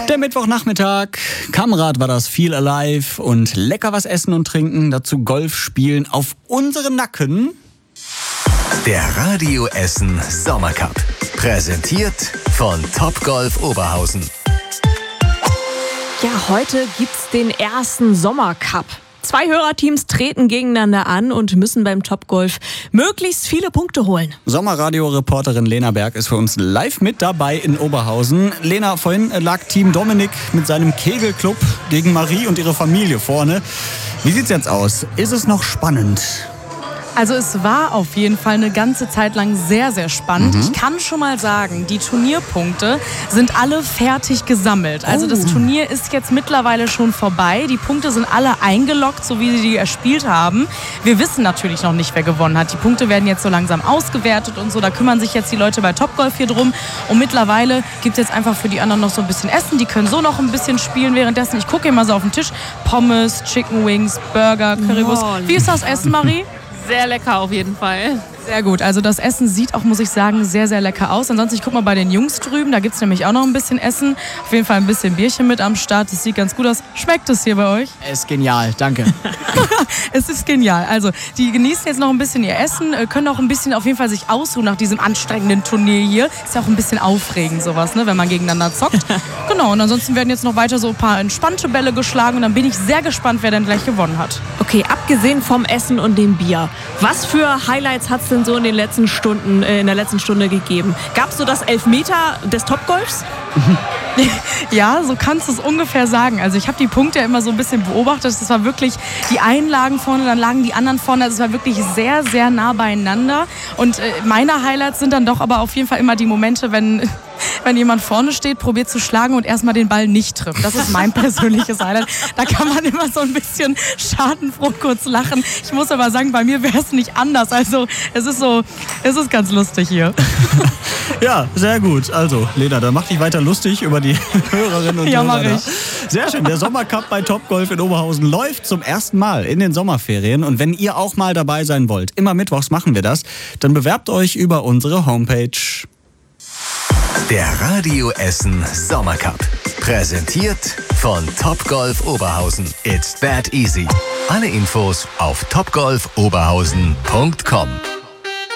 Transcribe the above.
Der Mittwochnachmittag, Kamerad war das, viel alive und lecker was essen und trinken, dazu Golf spielen auf unseren Nacken. Der Radio Essen Sommercup, präsentiert von Topgolf Oberhausen. Ja, heute gibt's den ersten Sommercup. 2 Hörerteams treten gegeneinander an und müssen beim Topgolf möglichst viele Punkte holen. Sommerradio-Reporterin Lena Berg ist für uns live mit dabei in Oberhausen. Lena, vorhin lag Team Dominik mit seinem Kegelclub gegen Marie und ihre Familie vorne. Wie sieht's jetzt aus? Ist es noch spannend? Also es war auf jeden Fall eine ganze Zeit lang sehr, sehr spannend. Ich kann schon mal sagen, die Turnierpunkte sind alle fertig gesammelt. Also das Turnier ist jetzt mittlerweile schon vorbei. Die Punkte sind alle eingeloggt, so wie sie die erspielt haben. Wir wissen natürlich noch nicht, wer gewonnen hat. Die Punkte werden jetzt so langsam ausgewertet und so. Da kümmern sich jetzt die Leute bei Topgolf hier drum. Und mittlerweile gibt es jetzt einfach für die anderen noch so ein bisschen Essen. Die können so noch ein bisschen spielen währenddessen. Ich gucke hier mal so auf den Tisch. Pommes, Chicken Wings, Burger, Currywurst. Wie ist das Essen, Marie? Sehr lecker auf jeden Fall. Sehr gut. Also das Essen sieht auch, muss ich sagen, sehr, sehr lecker aus. Ansonsten, ich guck mal bei den Jungs drüben. Da gibt es nämlich auch noch ein bisschen Essen. Auf jeden Fall ein bisschen Bierchen mit am Start. Das sieht ganz gut aus. Schmeckt es hier bei euch? Es ist genial, danke. Es ist genial. Also die genießen jetzt noch ein bisschen ihr Essen, können auch ein bisschen auf jeden Fall sich ausruhen nach diesem anstrengenden Turnier hier. Ist ja auch ein bisschen aufregend sowas, ne, wenn man gegeneinander zockt. Genau, und ansonsten werden jetzt noch weiter so ein paar entspannte Bälle geschlagen. Und dann bin ich sehr gespannt, wer dann gleich gewonnen hat. Okay, abgesehen vom Essen und dem Bier, was für Highlights hat's denn so in der letzten Stunde gegeben? Gab es so das Elfmeter des Topgolfs? Ja, so kannst du es ungefähr sagen. Also ich habe die Punkte ja immer so ein bisschen beobachtet. Das war wirklich, die einen lagen vorne, dann lagen die anderen vorne. Also es war wirklich sehr, sehr nah beieinander. Und meine Highlights sind dann doch aber auf jeden Fall immer die Momente, wenn jemand vorne steht, probiert zu schlagen und erstmal den Ball nicht trifft. Das ist mein persönliches Highlight. Da kann man immer so ein bisschen schadenfroh kurz lachen. Ich muss aber sagen, bei mir wäre es nicht anders. Also es ist ganz lustig hier. Ja, sehr gut. Also, Lena, dann mach dich weiter lustig über die Hörerinnen und Ja, Hörer. mach ich. Sehr schön. Der Sommercup bei Topgolf in Oberhausen läuft zum ersten Mal in den Sommerferien. Und wenn ihr auch mal dabei sein wollt, immer mittwochs machen wir das, dann bewerbt euch über unsere Homepage. Der Radio Essen Sommercup, präsentiert von Topgolf Oberhausen. It's that easy. Alle Infos auf topgolfoberhausen.com.